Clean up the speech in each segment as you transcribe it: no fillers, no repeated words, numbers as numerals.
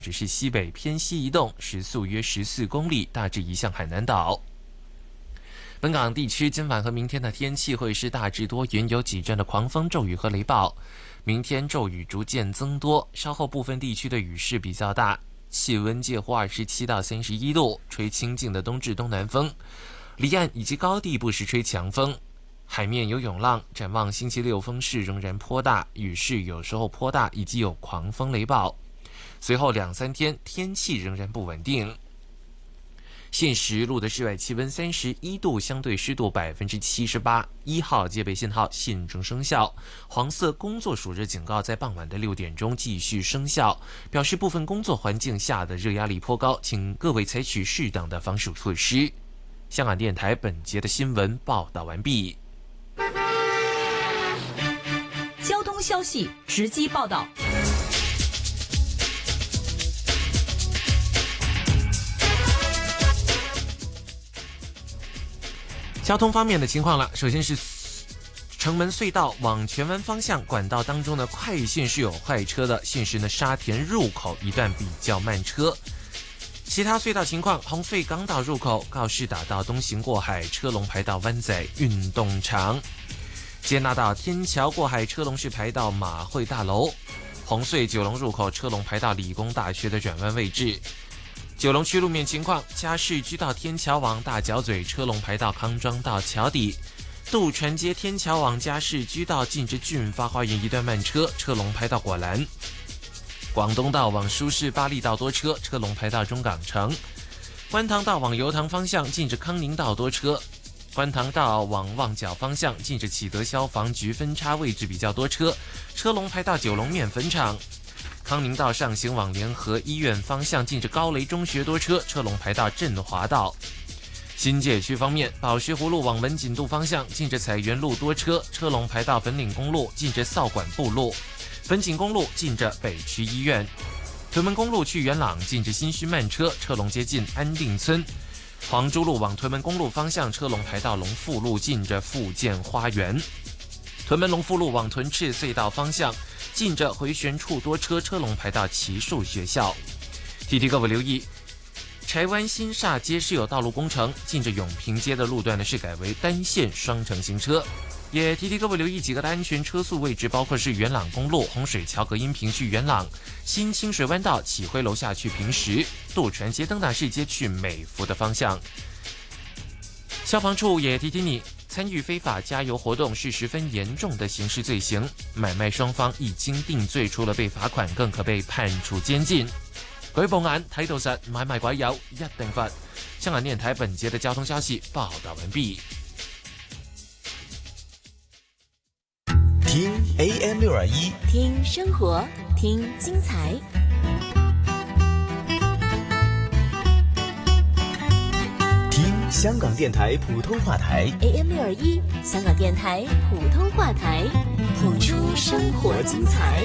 只是西北偏西移动，时速约14公里，大致移向海南岛。本港地区今晚和明天的天气会是大致多云，有几阵的狂风骤雨和雷暴。明天骤雨逐渐增多，稍后部分地区的雨势比较大，气温介乎27到31度，吹清劲的东至东南风。离岸以及高地不时吹强风，海面有涌浪。展望星期六风势仍然颇大，雨势有时候颇大，以及有狂风雷暴。随后2-3天天气仍然不稳定。现时录的室外气温31度，相对湿度78%，1号戒备信号现正生效。黄色工作暑热警告在傍晚的6点钟继续生效，表示部分工作环境下的热压力颇高，请各位采取适当的防暑措施。香港电台本节的新闻报道完毕。 交通消息直击报道。 交通方面的情况了，首先是城门隧道往荃湾方向管道当中的快线是有快车的，现时呢沙田入口一段比较慢车。其他隧道情况，红隧港岛入口告士打道东行过海车龙排到湾仔运动场，接纳到天桥过海车龙是排到马会大楼。红隧九龙入口车龙排到理工大学的转弯位置。九龙区路面情况，嘉士居道天桥往大角咀车龙排到康庄道桥底，渡船街天桥往嘉士居道近至俊发花园一段慢车，车龙排到果栏。广东道往舒适巴利道多车，车龙排到中港城。观塘道往油塘方向近至康宁道多车，观塘道往旺角方向近至启德消防局分叉位置比较多车，车龙排到九龙面粉厂。康宁道上行往联合医院方向近至高雷中学多车，车龙排到振华道。新界区方面，宝石湖路往文锦渡方向近至彩园路多车，车龙排到粉岭公路近至扫管部路。粉锦公路近着北区医院。屯门公路去元朗近至新墟慢车，车龙接近安定村。黄珠路往屯门公路方向车龙排到龙富路近着富建花园。屯门龙富路往屯赤隧道方向近着回旋处多车，车龙排到奇树学校。提提各位留意，柴湾新厦街是有道路工程，近着永平街的路段呢是改为单线双程行车。也提提各位留意几个的安全车速位置，包括是元朗公路洪水桥隔音屏去元朗，新清水湾道启辉楼下去平石，渡船街登打士街去美孚的方向。消防处也提提你，参与非法加油活动是十分严重的刑事罪行，买卖双方一经定罪，除了被罚款，更可被判处监禁。舉報眼睇到實，買賣鬼友一定罰。香港電台本節的交通消息報道完畢。 聽 AM621， 听生活，听精彩。 听香港電台普通話台 AM621，香港電台普通話台，谱出生活精彩。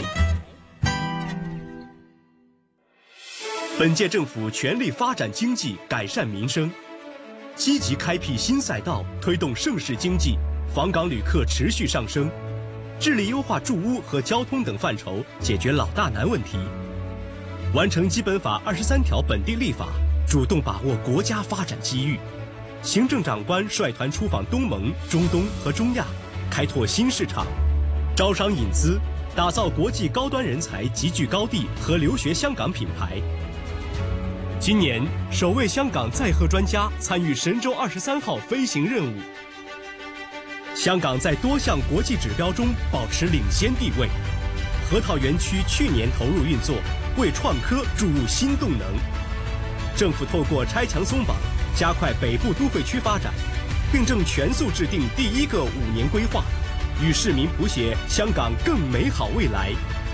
本届政府全力发展经济，改善民生，积极开辟新赛道，推动盛世经济，访港旅客持续上升，致力优化住屋和交通等范畴，解决老大难问题，完成基本法23条本地立法，主动把握国家发展机遇。行政长官率团出访东盟、中东和中亚，开拓新市场，招商引资，打造国际高端人才集聚高地和留学香港品牌。今年首位香港载荷专家参与神舟23号飞行任务。香港在多项国际指标中保持领先地位。核桃园区去年投入运作，为创科注入新动能。政府透过拆墙松绑，加快北部都会区发展，并正全速制定第1个5年规划，与市民谱写香港更美好未来。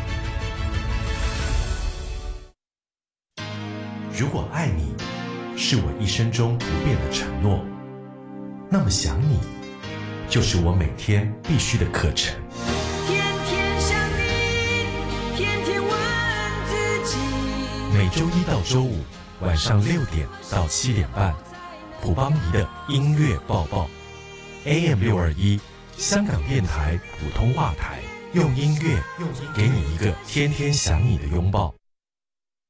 如果爱你是我一生中不变的承诺，那么想你就是我每天必须的课程。 天天想你，天天问自己。 每周1到周5晚上6点到7点半，普邦仪的音乐报报 AM621，香港电台普通话台，用音乐给你一个天天想你的拥抱。